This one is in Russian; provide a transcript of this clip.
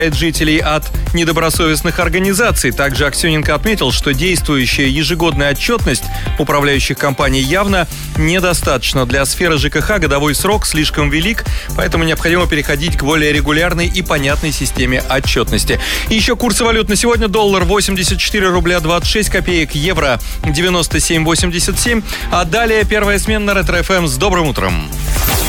жителей от недобросовестных организаций. Также Аксененко отметил, что действующая ежегодная отчетность управляющих компаний явно недостаточно. Для сферы ЖКХ годовой срок слишком велик, поэтому необходимо переходить к более регулярной и понятной системе отчетности. И еще курсы валют на сегодня. Доллар 84 рубля 26 копеек, евро 97,87. А далее первая смена на Ретро ФМ. С добрым утром.